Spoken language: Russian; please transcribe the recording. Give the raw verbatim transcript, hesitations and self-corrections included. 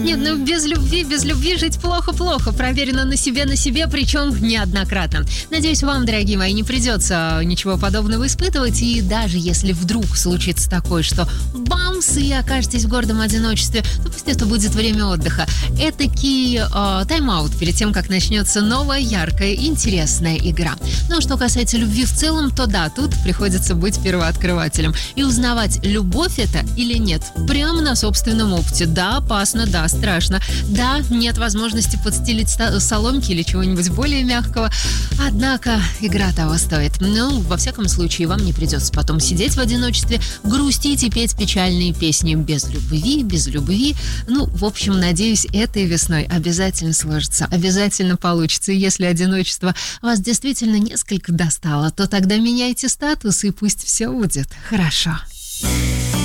Нет, ну без любви, без любви жить плохо-плохо. Проверено на себе, на себе, причем неоднократно. Надеюсь, вам, дорогие мои, не придется ничего подобного испытывать. И даже если вдруг случится такое, что бамс, и окажетесь в гордом одиночестве, то пусть это будет время отдыха. Этакий э, тайм-аут перед тем, как начнется новая, яркая, интересная игра. Ну а что касается любви в целом, то да, тут приходится быть первооткрывателем. И узнавать, любовь это или нет, прямо на собственном опыте. Да, опасно, да, страшно. Да, нет возможности подстелить соломки или чего-нибудь более мягкого. Однако игра того стоит. Ну, во всяком случае, вам не придется потом сидеть в одиночестве, грустить и петь печальные песни без любви, без любви. Ну, в общем, надеюсь, этой весной обязательно сложится, обязательно получится. И если одиночество вас действительно несколько достало, то тогда меняйте статус, и пусть все будет хорошо.